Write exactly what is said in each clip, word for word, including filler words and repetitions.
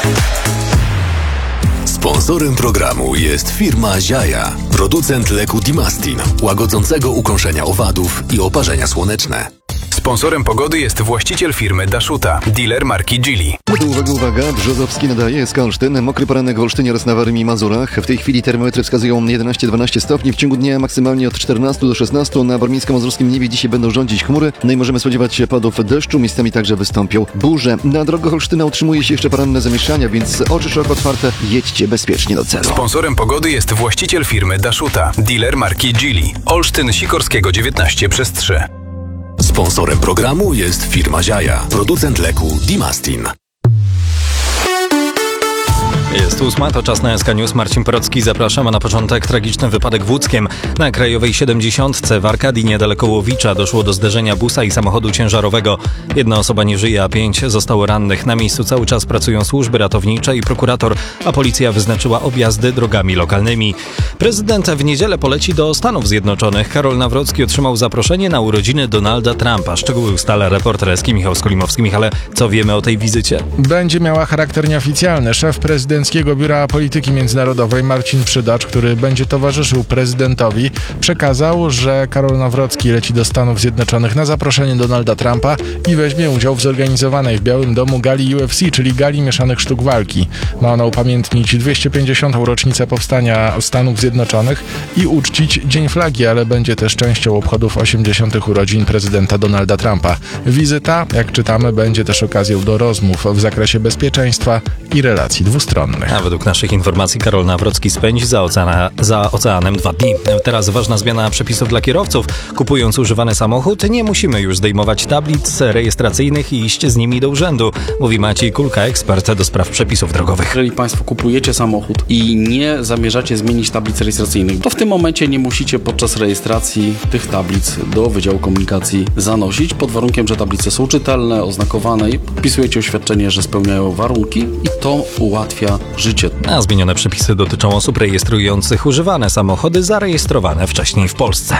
Sponsorem programu jest firma Ziaja, producent leku Dimastin, łagodzącego ukąszenia owadów i oparzenia słoneczne. Sponsorem pogody jest właściciel firmy Dashuta, dealer marki Geely. Uwaga, uwaga, Brzozowski nadaje, z Olsztyn, mokry poranek w Olsztynie oraz na Warmii i Mazurach. W tej chwili termometry wskazują jedenaście dwanaście stopni, w ciągu dnia maksymalnie od czternastu do szesnastu. Na warmińsko-mazurskim niebie dzisiaj będą rządzić chmury, no i możemy spodziewać się padów deszczu, miejscami także wystąpią burze. Na drogach Olsztyna utrzymuje się jeszcze poranne zamieszania, więc oczy szeroko otwarte, jedźcie bezpiecznie do celu. Sponsorem pogody jest właściciel firmy Dashuta, dealer marki Geely. Olsztyn Sikorskiego dziewiętnaście przez trzy. Sponsorem programu jest firma Ziaja, producent leku Dimastin. Jest ósma, to czas na S K News. Marcin Porocki, zapraszam. A na początek tragiczny wypadek w Łódzkiem. Na Krajowej siedemdziesiątce w Arkadii niedaleko Łowicza doszło do zderzenia busa i samochodu ciężarowego. Jedna osoba nie żyje, a pięć zostało rannych. Na miejscu cały czas pracują służby ratownicze i prokurator, a policja wyznaczyła objazdy drogami lokalnymi. Prezydent w niedzielę poleci do Stanów Zjednoczonych. Karol Nawrocki otrzymał zaproszenie na urodziny Donalda Trumpa. Szczegóły ustala reporter S K Michał Skolimowski. Michale, co wiemy o tej wizycie? Będzie miała charakter nieoficjalny. Szef prezydenta Biura Polityki Międzynarodowej Marcin Przydacz, który będzie towarzyszył prezydentowi, przekazał, że Karol Nawrocki leci do Stanów Zjednoczonych na zaproszenie Donalda Trumpa i weźmie udział w zorganizowanej w Białym Domu gali U F C, czyli gali mieszanych sztuk walki. Ma ona upamiętnić dwieście pięćdziesiątą rocznicę powstania Stanów Zjednoczonych i uczcić Dzień Flagi, ale będzie też częścią obchodów osiemdziesiątych urodzin prezydenta Donalda Trumpa. Wizyta, jak czytamy, będzie też okazją do rozmów w zakresie bezpieczeństwa i relacji dwustronnych. A według naszych informacji Karol Nawrocki spędzi za, oceana, za oceanem dwa dni. Teraz ważna zmiana przepisów dla kierowców. Kupując używany samochód, nie musimy już zdejmować tablic rejestracyjnych i iść z nimi do urzędu, mówi Maciej Kulka, ekspert do spraw przepisów drogowych. Jeżeli Państwo kupujecie samochód i nie zamierzacie zmienić tablic rejestracyjnych, to w tym momencie nie musicie podczas rejestracji tych tablic do Wydziału Komunikacji zanosić, pod warunkiem, że tablice są czytelne, oznakowane i podpisujecie oświadczenie, że spełniają warunki i to ułatwia życie. A zmienione przepisy dotyczą osób rejestrujących używane samochody zarejestrowane wcześniej w Polsce.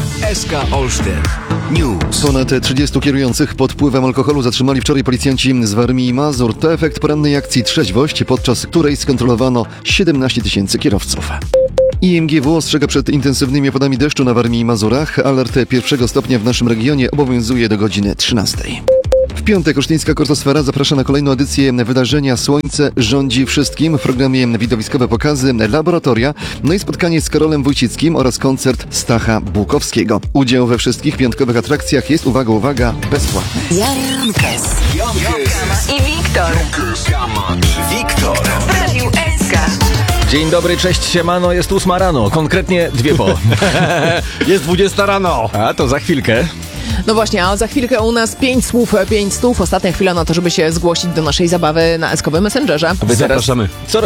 S K Olsztyn News. Ponad trzydziestu kierujących pod wpływem alkoholu zatrzymali wczoraj policjanci z Warmii i Mazur. To efekt porannej akcji Trzeźwość, podczas której skontrolowano siedemnaście tysięcy kierowców. I M G W ostrzega przed intensywnymi opadami deszczu na Warmii i Mazurach. Alert pierwszego stopnia w naszym regionie obowiązuje do godziny trzynastej. W piątek olsztyńska Kortosfera zaprasza na kolejną edycję wydarzenia Słońce rządzi wszystkim. W programie widowiskowe pokazy, laboratoria, no i spotkanie z Karolem Wójcickim oraz koncert Stacha Bukowskiego. Udział we wszystkich piątkowych atrakcjach jest, uwaga, uwaga, bezpłatny. Jankes i Wiktor I Wiktor. w Radiu S K. Dzień dobry, cześć, siemano, jest ósma rano, konkretnie dwie po. Jest dwudziesta rano. A to za chwilkę. No właśnie, a za chwilkę u nas pięć słów, pięć stów. Ostatnia chwila na to, żeby się zgłosić do naszej zabawy na S K owym Messengerze. Zapraszamy. Co